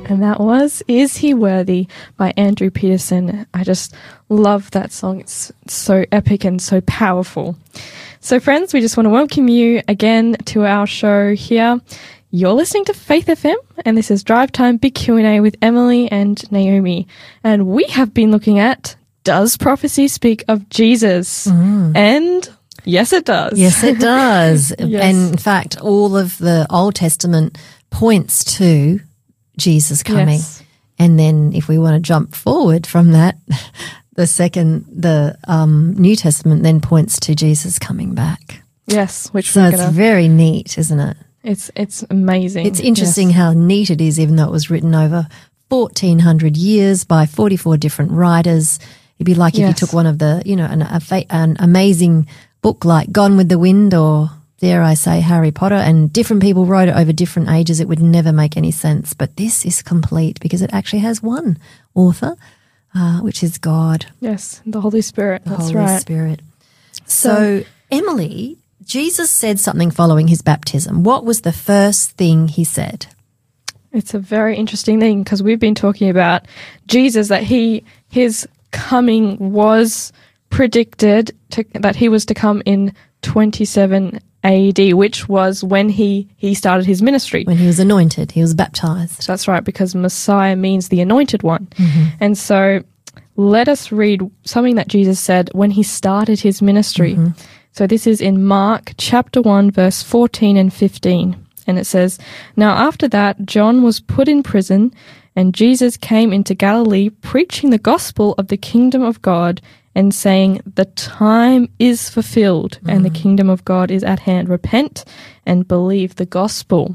And that was Is He Worthy by Andrew Peterson. I just love that song. It's so epic and so powerful. So friends, we just want to welcome you again to our show here. You're listening to Faith FM, and this is Drive Time Big Q&A with Emily and Naomi. And we have been looking at, does prophecy speak of Jesus? And yes, it does. Yes, it does. Yes. And in fact, all of the Old Testament points to Jesus coming. Yes. And then if we want to jump forward from that, the New Testament then points to Jesus coming back. Yes, which So it's very neat, isn't it? It's amazing. It's interesting how neat it is, even though it was written over 1,400 years by 44 different writers. It'd be like if you took one of the, an amazing book like Gone with the Wind or, dare I say, Harry Potter, and different people wrote it over different ages. It would never make any sense. But this is complete because it actually has one author, which is God. Yes, the Holy Spirit. That's Holy right. Spirit. So, Emily, Jesus said something following his baptism. What was the first thing he said? It's a very interesting thing because we've been talking about Jesus, that his coming was predicted that he was to come in 27 AD, which was when he started his ministry. When he was anointed, he was baptized. That's right, because Messiah means the anointed one. And so let us read something that Jesus said when he started his ministry. So this is in Mark chapter 1, verse 14 and 15. And it says, "Now after that, John was put in prison, and Jesus came into Galilee preaching the gospel of the kingdom of God and saying, 'The time is fulfilled and the kingdom of God is at hand. Repent and believe the gospel.'"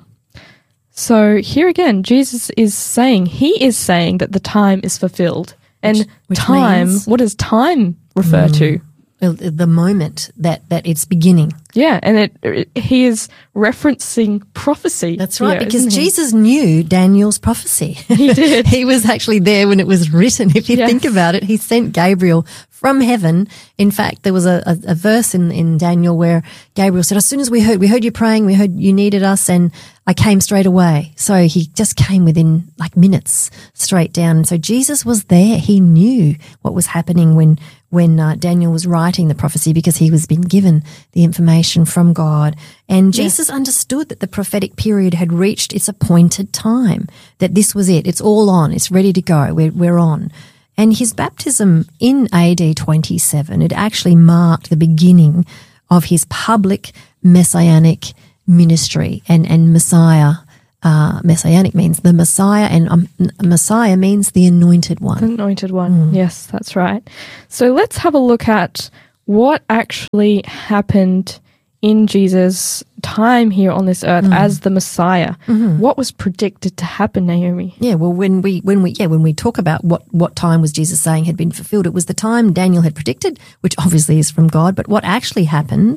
So here again, Jesus is saying that the time is fulfilled. And Which time, means? what does time refer to? The moment that it's beginning. Yeah, and he is referencing prophecy. That's right, here, because isn't he? Jesus knew Daniel's prophecy. He did. He was actually there when it was written. If you Yes. think about it, he sent Gabriel from heaven. In fact, there was a verse in Daniel where Gabriel said, "As soon as we heard you praying, we heard you needed us, and I came straight away." So he just came within like minutes straight down. And so Jesus was there. He knew what was happening when Daniel was writing the prophecy, because he was been given the information from God. And Jesus understood that the prophetic period had reached its appointed time, that this was it. It's all on. It's ready to go. We're on. And his baptism in AD 27, it actually marked the beginning of his public messianic ministry. And Messiah, messianic means the Messiah, and Messiah means the anointed one. Anointed one. Yes, that's right. So let's have a look at what actually happened in Jesus' time here on this earth as the Messiah. What was predicted to happen, Naomi? Yeah, well, when we talk about what time was Jesus saying had been fulfilled, it was the time Daniel had predicted, which obviously is from God. But what actually happened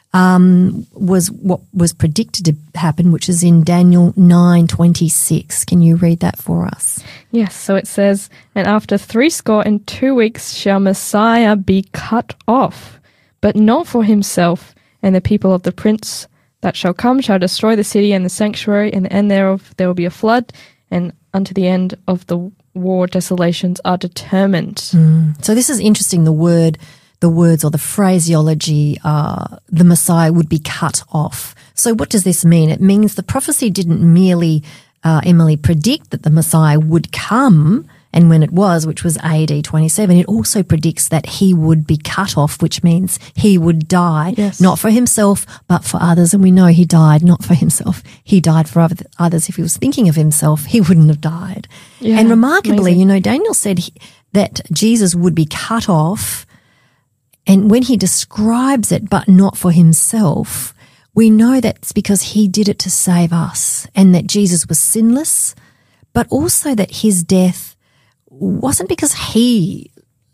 was what was predicted to happen, which is in Daniel 9:26. Can you read that for us? Yes, so it says, "And after 62 weeks shall Messiah be cut off, but not for himself, and the people of the prince that shall come shall destroy the city and the sanctuary, and the end thereof there will be a flood, and unto the end of the war desolations are determined." So this is interesting, the words or the phraseology, the Messiah would be cut off. So what does this mean? It means the prophecy didn't merely, Emily, predict that the Messiah would come, and when it was, which was AD 27, it also predicts that he would be cut off, which means he would die, not for himself, but for others. And we know he died not for himself. He died for others. If he was thinking of himself, he wouldn't have died. Yeah, and remarkably, amazing. Daniel said that Jesus would be cut off. And when he describes it, but not for himself, we know that's because he did it to save us, and that Jesus was sinless, but also that his death wasn't because he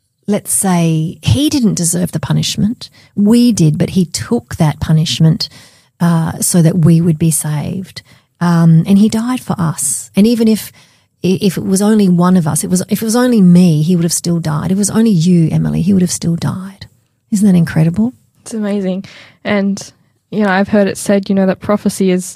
didn't deserve the punishment. We did, but he took that punishment so that we would be saved. And he died for us. And even if it was only one of us, if it was only me, he would have still died. If it was only you, Emily, he would have still died. Isn't that incredible? It's amazing. And, I've heard it said, that prophecy is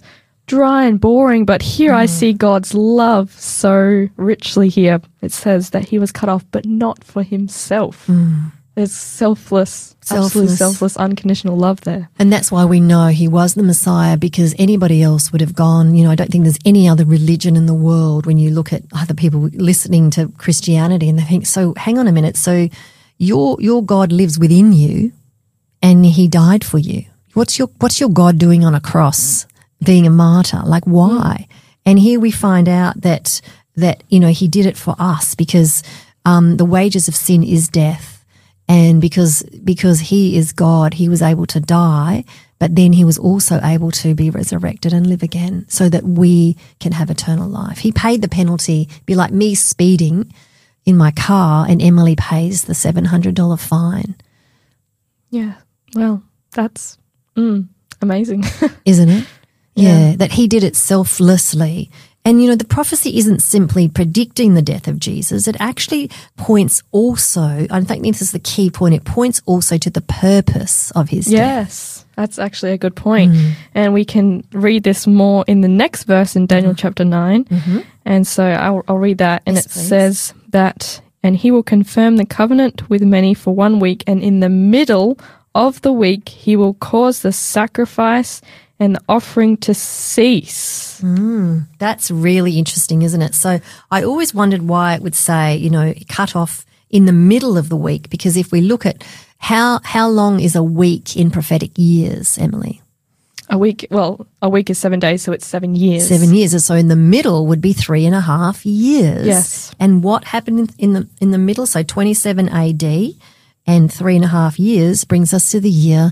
dry and boring, but here I see God's love so richly here. It says that he was cut off, but not for himself. There's absolutely selfless, unconditional love there. And that's why we know he was the Messiah, because anybody else would have gone, I don't think there's any other religion in the world when you look at other people listening to Christianity and they think, so hang on a minute, so your God lives within you and he died for you. What's your God doing on a cross, being a martyr? Like, why? And here we find out that he did it for us because the wages of sin is death. And because he is God, he was able to die, but then he was also able to be resurrected and live again so that we can have eternal life. He paid the penalty. It'd be like me speeding in my car and Emily pays the $700 fine. Yeah. Well, that's amazing. Isn't it? Yeah, that he did it selflessly. And, the prophecy isn't simply predicting the death of Jesus. It actually points also, I think this is the key point, it points also to the purpose of his death. Yes, that's actually a good point. And we can read this more in the next verse in Daniel chapter 9. And so I'll read that. And it says that, and he will confirm the covenant with many for 1 week, and in the middle of the week he will cause the sacrifice and the offering to cease. That's really interesting, isn't it? So I always wondered why it would say, cut off in the middle of the week, because if we look at how long is a week in prophetic years, Emily? A week is 7 days, so it's 7 years. 7 years. So in the middle would be 3.5 years. Yes. And what happened in the middle? So 27 AD and 3.5 years brings us to the year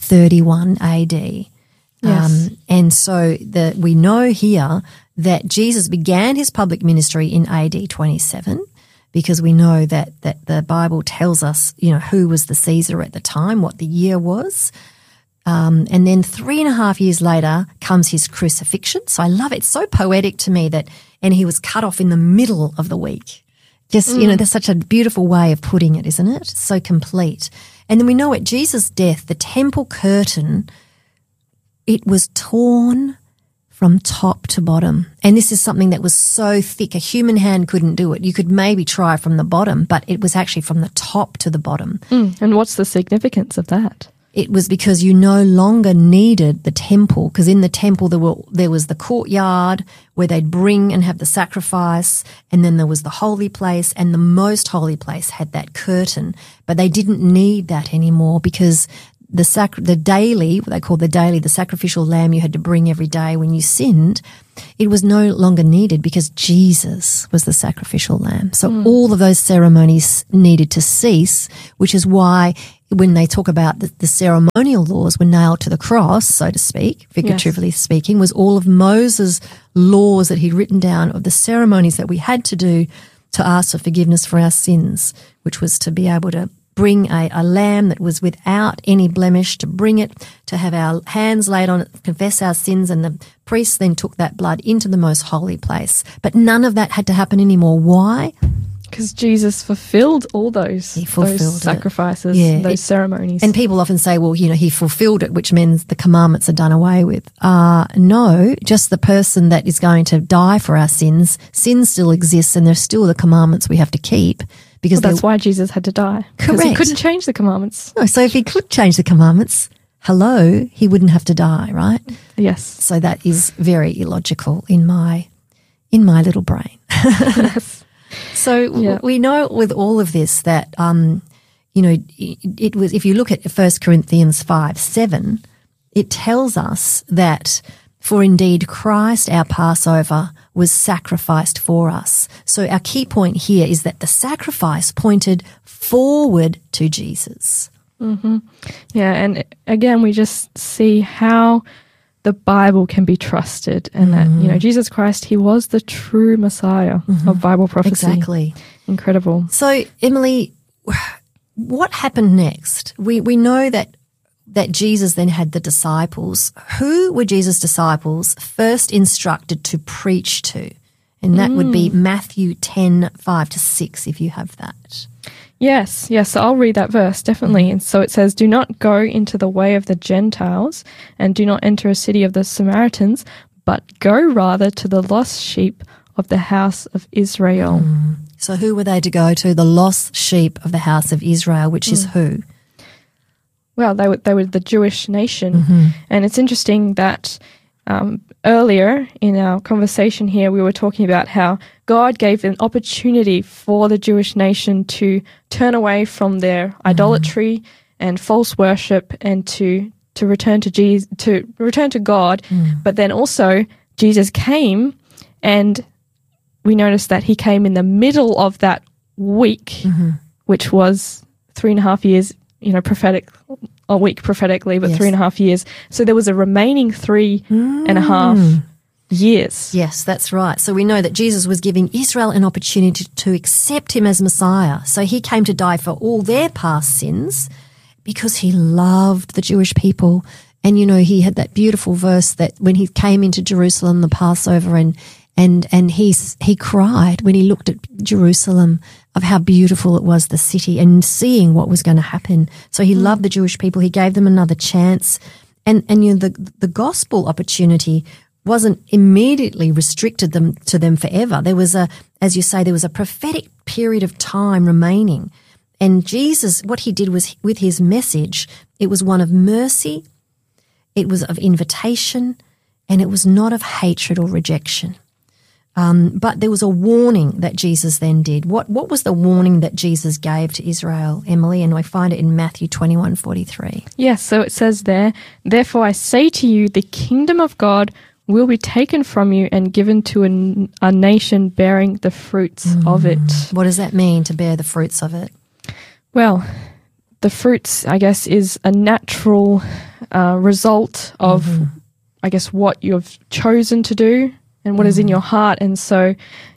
31 AD. Yes. And so we know here that Jesus began his public ministry in AD 27, because we know that the Bible tells us, who was the Caesar at the time, what the year was. And then 3.5 years later comes his crucifixion. So I love it. It's so poetic to me and he was cut off in the middle of the week. Just, there's such a beautiful way of putting it, isn't it? So complete. And then we know at Jesus' death, the temple curtain, it was torn from top to bottom. And this is something that was so thick, a human hand couldn't do it. You could maybe try from the bottom, but it was actually from the top to the bottom. And what's the significance of that? It was because you no longer needed the temple, because in the temple there was the courtyard where they'd bring and have the sacrifice, and then there was the holy place, and the most holy place had that curtain. But they didn't need that anymore, because the daily, what they call the sacrificial lamb you had to bring every day when you sinned, it was no longer needed because Jesus was the sacrificial lamb. So all of those ceremonies needed to cease, which is why when they talk about the ceremonial laws were nailed to the cross, so to speak, figuratively speaking, was all of Moses' laws that he'd written down of the ceremonies that we had to do to ask for forgiveness for our sins, which was to be able to bring a lamb that was without any blemish, to bring it, to have our hands laid on it, confess our sins, and the priest then took that blood into the most holy place. But none of that had to happen anymore. Why? Because Jesus fulfilled all those sacrifices, those ceremonies. And people often say, well, he fulfilled it, which means the commandments are done away with. No, just the person that is going to die for our sins, sin still exists, and there's still the commandments we have to keep. Because that's why Jesus had to die. Because he couldn't change the commandments. No, so if he could change the commandments, he wouldn't have to die, right? Yes. So that is very illogical in my little brain. Yes. So we know with all of this that, it was, if you look at 1 Corinthians 5:7, it tells us that for indeed Christ, our Passover, was sacrificed for us. So our key point here is that the sacrifice pointed forward to Jesus. Mm-hmm. Yeah, and again, we just see how the Bible can be trusted, and that, Jesus Christ, he was the true Messiah of Bible prophecy. Exactly. Incredible. So, Emily, what happened next? We know that Jesus then had the disciples. Who were Jesus' disciples first instructed to preach to? And that would be Matthew 10:5-6, if you have that. Yes. So I'll read that verse, definitely. And so it says, "Do not go into the way of the Gentiles, and do not enter a city of the Samaritans, but go rather to the lost sheep of the house of Israel. So who were they to go to? The lost sheep of the house of Israel, which is who? Well, they were the Jewish nation. And it's interesting that earlier in our conversation here, we were talking about how God gave an opportunity for the Jewish nation to turn away from their idolatry and false worship and to return to Jesus, to return to God. But then also Jesus came, and we noticed that he came in the middle of that week, which was 3.5 years, a week prophetically, but 3.5 years. So there was a remaining 3.5 years. Yes, that's right. So we know that Jesus was giving Israel an opportunity to accept him as Messiah. So he came to die for all their past sins because he loved the Jewish people. And, he had that beautiful verse that when he came into Jerusalem, the Passover, and he cried when he looked at Jerusalem of how beautiful it was, the city, and seeing what was going to happen. So he loved the Jewish people. He gave them another chance. And the gospel opportunity wasn't immediately restricted to them forever. There was as you say, there was a prophetic period of time remaining. And Jesus, what he did was, with his message, it was one of mercy, it was of invitation, and it was not of hatred or rejection. But there was a warning that Jesus then did. What was the warning that Jesus gave to Israel, Emily? And I find it in Matthew 21:43. Yes, so it says there, "Therefore I say to you, the kingdom of God will be taken from you and given to a nation bearing the fruits of it." What does that mean, to bear the fruits of it? Well, the fruits, I guess, is a natural result of, I guess, what you've chosen to do and what is in your heart. And so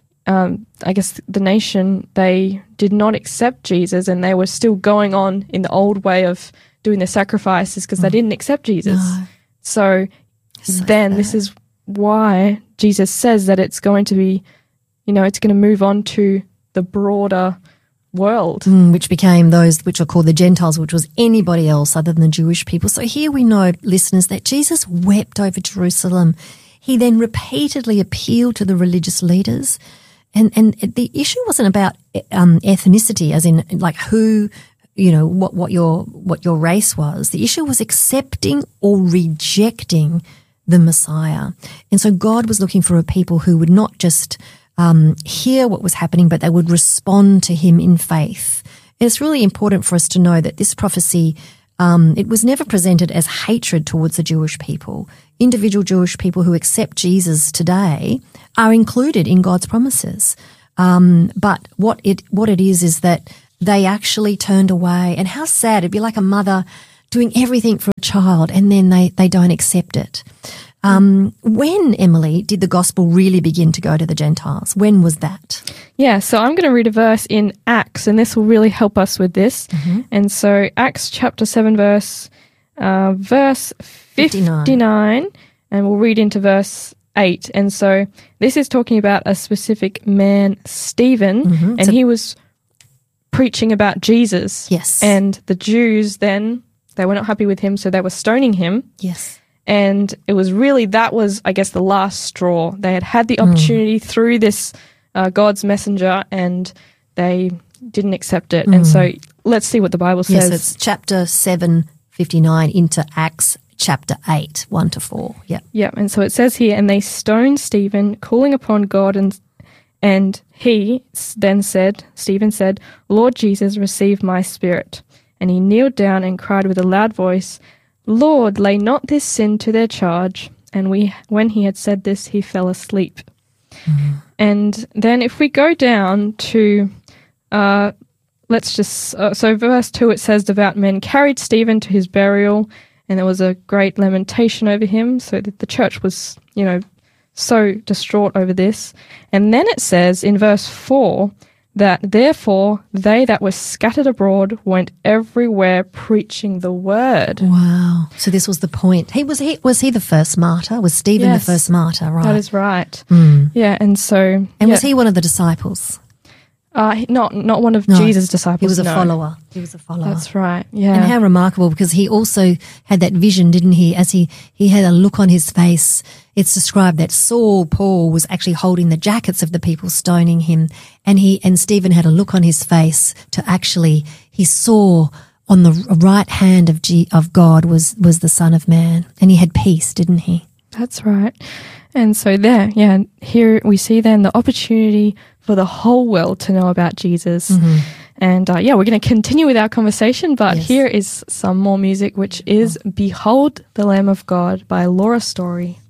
I guess the nation, they did not accept Jesus, and they were still going on in the old way of doing the sacrifices because they didn't accept Jesus. No. So then this is why Jesus says that it's going to be, it's going to move on to the broader world. Which became those which are called the Gentiles, which was anybody else other than the Jewish people. So here we know, listeners, that Jesus wept over Jerusalem. He then repeatedly appealed to the religious leaders. And the issue wasn't about ethnicity, as in like who, what your race was. The issue was accepting or rejecting the Messiah. And so God was looking for a people who would not just hear what was happening, but they would respond to him in faith. And it's really important for us to know that this prophecy, it was never presented as hatred towards the Jewish people. Individual Jewish people who accept Jesus today are included in God's promises. But what it is that they actually turned away. And how sad. It'd be like a mother doing everything for a child and then they don't accept it. When, Emily, did the gospel really begin to go to the Gentiles? When was that? Yeah, so I'm going to read a verse in Acts, and this will really help us with this. And so Acts chapter 7, verse 59, and we'll read into verse 8. And so this is talking about a specific man, Stephen, and he was preaching about Jesus. Yes. And the Jews then, they were not happy with him, so they were stoning him. Yes. And it was really, that was, I guess, the last straw. They had the opportunity through this God's messenger, and they didn't accept it. And so let's see what the Bible says. Yes, it's chapter 7:59 into Acts chapter 8, 1-4. Yeah. Yeah, and so it says here, "And they stoned Stephen, calling upon God, and he then said, Stephen said, 'Lord Jesus, receive my spirit.' And he kneeled down and cried with a loud voice, 'Lord, lay not this sin to their charge.' And when he had said this, he fell asleep." And then if we go down to, so verse 2, it says, "Devout men carried Stephen to his burial, and there was a great lamentation over him," so that the church was, so distraught over this. And then it says in verse 4, that therefore they that were scattered abroad went everywhere preaching the word. Wow. So this was the point. Was he the first martyr? Was Stephen the first martyr, right? That is right. Yeah, and so... And was he one of the disciples? Not one of No, Jesus' disciples. He was a no. follower. He was a follower. That's right. Yeah. And how remarkable, because he also had that vision, didn't he? As he had a look on his face. It's described that Paul was actually holding the jackets of the people stoning him, and Stephen had a look on his face to actually, he saw on the right hand of God was the Son of Man, and he had peace, didn't he? That's right. And so here we see then the opportunity for the whole world to know about Jesus. Mm-hmm. And we're going to continue with our conversation, but Yes. here is some more music, which is Behold the Lamb of God by Laura Story.